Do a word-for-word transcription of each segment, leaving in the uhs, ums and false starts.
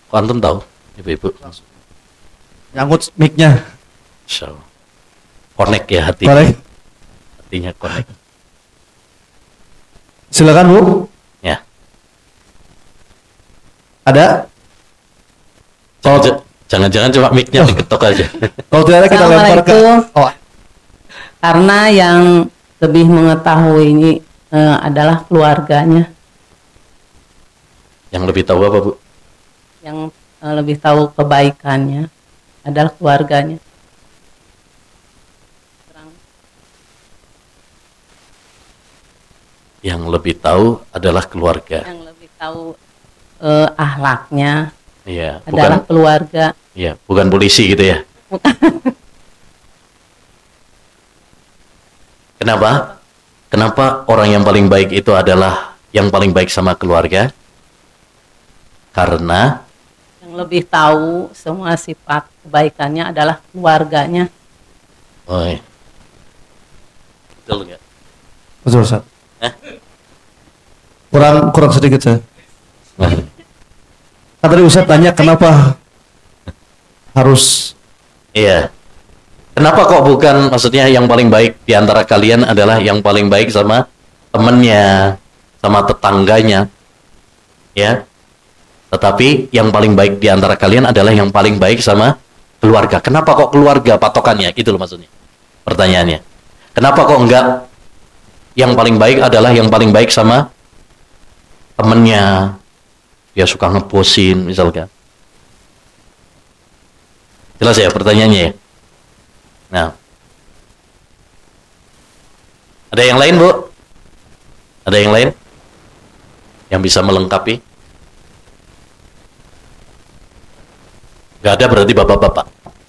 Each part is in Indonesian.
Kok antum tahu, ibu-ibu? Nyangkut mic-nya. So, connect ya hati. Connect. Hatinya connect. Silakan Bu. Ya. Ada? Kalau Jangan- Jangan-jangan cuma mic-nya Oh. diketok aja. kalau tidak ada kita lempar ke. Assalamualaikum. Oh, Karena yang lebih mengetahui ini eh, adalah keluarganya, Yang lebih tahu apa, Bu? yang eh, lebih tahu kebaikannya adalah keluarganya. Terang- Yang lebih tahu adalah keluarga. Yang lebih tahu eh, ahlaknya Iya, adalah bukan keluarga. iya, bukan polisi gitu ya. Kenapa? Kenapa orang yang paling baik itu adalah yang paling baik sama keluarga? Karena Yang lebih tahu semua sifat kebaikannya adalah keluarganya. oh, iya. Betul nggak? betul Ustaz. Eh? Kurang kurang sedikit saya. Nah, Kan tadi Ustaz tanya kenapa harus iya. Kenapa kok bukan maksudnya yang paling baik di antara kalian adalah yang paling baik sama temennya, sama tetangganya, ya? Tetapi yang paling baik di antara kalian adalah yang paling baik sama keluarga. Kenapa kok keluarga patokannya? Gitu loh maksudnya. Pertanyaannya. Kenapa kok enggak yang paling baik adalah yang paling baik sama temennya? Dia suka ngeposin misalkan. Jelas ya pertanyaannya ya? Nah. Ada yang lain, Bu? Ada yang lain? Yang bisa melengkapi? Gak ada berarti bapak-bapak.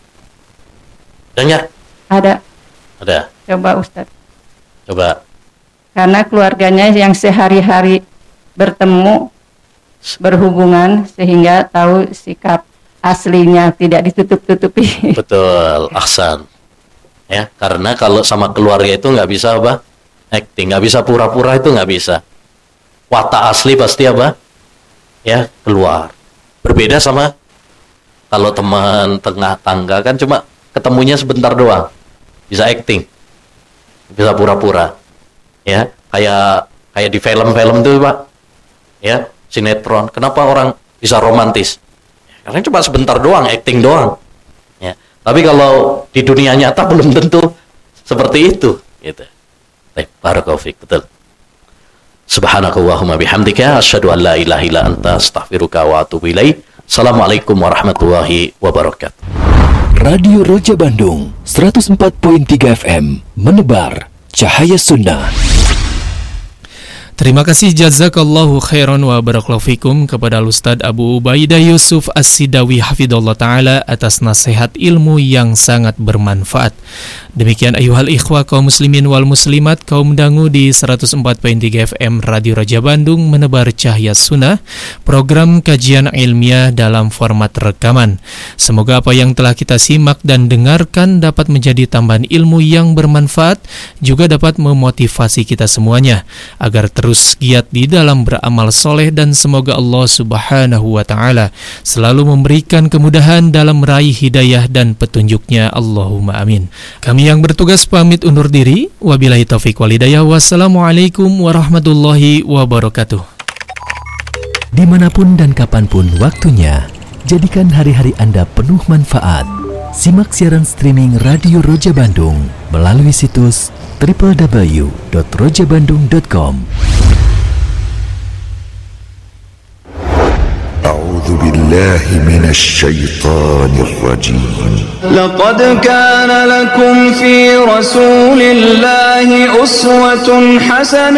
Ada nggak? Ada. Ada. Coba Ustadz. Coba. Karena keluarganya yang sehari-hari bertemu, berhubungan, sehingga tahu sikap aslinya, tidak ditutup-tutupi. Betul, ahsan. Ya, karena kalau sama keluarga itu nggak bisa apa? Acting, nggak bisa pura-pura, itu nggak bisa. Watak asli pasti apa? Ya, keluar. Berbeda sama kalau teman tengah tangga kan cuma ketemunya sebentar doang. Bisa acting. Bisa pura-pura. Ya, kayak kayak di film-film tuh, Pak. Ya, sinetron. Kenapa orang bisa romantis? Karena cuma sebentar doang, acting doang. Ya. Tapi kalau di dunia nyata belum tentu seperti itu, gitu. Baik, barakallahu fiik, betul. Subhanakallahumma bihamdika asyhadu an la ilaha illa anta astaghfiruka wa atubu ilaik. Assalamualaikum warahmatullahi wabarakatuh. Radio Roja Bandung seratus empat koma tiga F M menebar cahaya sunnah. Terima kasih jazakallahu khairan wa barakallahu fikum kepada Ustadz Abu Ubaidah Yusuf As-Sidawi hafidhallah ta'ala atas nasihat ilmu yang sangat bermanfaat. Demikian ayuhal ikhwah kaum muslimin wal muslimat, kaum dangu di seratus empat koma tiga F M Radio Raja Bandung menebar cahaya sunnah, program kajian ilmiah dalam format rekaman. Semoga apa yang telah kita simak dan dengarkan dapat menjadi tambahan ilmu yang bermanfaat, juga dapat memotivasi kita semuanya agar terus giat di dalam beramal soleh, dan semoga Allah subhanahu wa ta'ala selalu memberikan kemudahan dalam meraih hidayah dan petunjuknya. Allahumma amin. Kami yang bertugas pamit undur diri. Wabillahi taufiq wal hidayah. Wassalamualaikum warahmatullahi wabarakatuh. Dimanapun dan kapanpun waktunya, jadikan hari-hari Anda penuh manfaat. Simak siaran streaming Radio Roja Bandung melalui situs w w w dot roja bandung dot com. أعوذ بالله من الشيطان الرجيم. لقد كان لكم في رسول الله أسوة حسنة